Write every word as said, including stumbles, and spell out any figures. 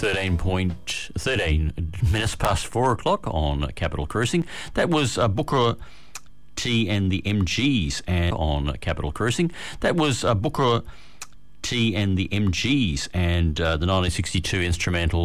thirteen point thirteen minutes past four o'clock on Capital Cruising. That was uh, Booker T and the M Gs and on Capital Cruising. That was uh, Booker T and the M Gs and uh, the nineteen sixty-two instrumental